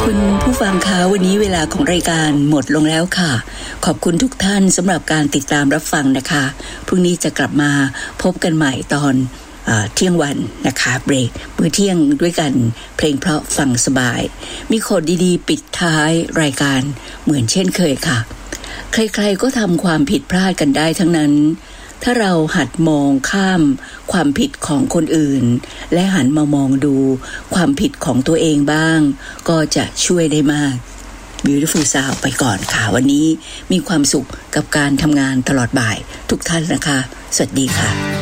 คุณผู้ฟังคะวันนี้เวลาของรายการหมดลงแล้วค่ะขอบคุณทุกท่านสำหรับการติดตามรับฟังนะคะพรุ่งนี้จะกลับมาพบกันใหม่ตอนเที่ยงวันนะคะเบรกมื้อเที่ยงด้วยกันเพลงเพราะฟังสบายมีโคดดีๆปิดท้ายรายการเหมือนเช่นเคยค่ะใครๆก็ทำความผิดพลาดกันได้ทั้งนั้นถ้าเราหัดมองข้ามความผิดของคนอื่นและหันมามองดูความผิดของตัวเองบ้างก็จะช่วยได้มาก Beautiful Sound ไปก่อนค่ะวันนี้มีความสุขกับการทำงานตลอดบ่ายทุกท่านนะคะสวัสดีค่ะ